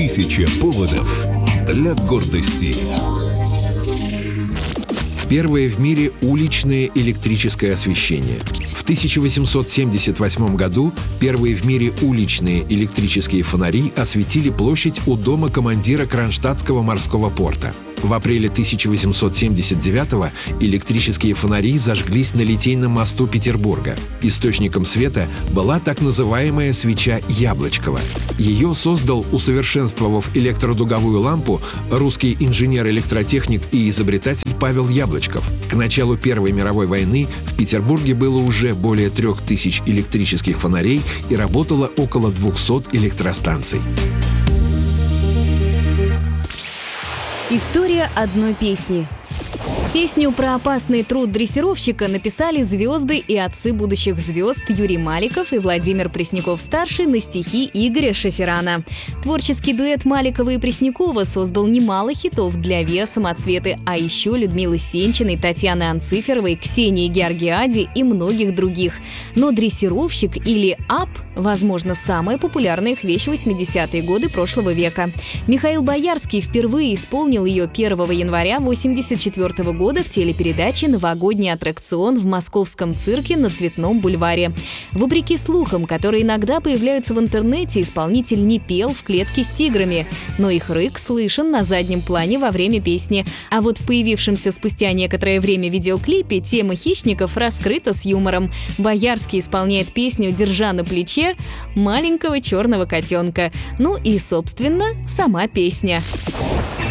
1000 поводов для гордости. Первое в мире уличное электрическое освещение. В 1878 году первые в мире уличные электрические фонари осветили площадь у дома командира Кронштадтского морского порта. В апреле 1879-го электрические фонари зажглись на Литейном мосту Петербурга. Источником света была так называемая свеча Яблочкова. Ее создал, усовершенствовав электродуговую лампу, русский инженер-электротехник и изобретатель Павел Яблочков. К началу Первой мировой войны в Петербурге было уже более 3000 электрических фонарей и работало около 200 электростанций. История одной песни. Песню про опасный труд дрессировщика написали звезды и отцы будущих звезд Юрий Маликов и Владимир Пресняков-старший на стихи Игоря Шеферана. Творческий дуэт Маликова и Преснякова создал немало хитов для ВИА «Самоцветы», а еще Людмилы Сенчиной, Татьяны Анциферовой, Ксении Георгиади и многих других. Но дрессировщик или ап, возможно, самая популярная их вещь в 80-е годы прошлого века. Михаил Боярский впервые исполнил ее 1 января 1984 года в телепередаче «Новогодний аттракцион» в московском цирке на Цветном бульваре. Вопреки слухам, которые иногда появляются в интернете, исполнитель не пел в клетке с тиграми, но их рык слышен на заднем плане во время песни. А вот в появившемся спустя некоторое время видеоклипе тема хищников раскрыта с юмором. Боярский исполняет песню, держа на плече маленького черного котенка. Ну и, собственно, сама песня.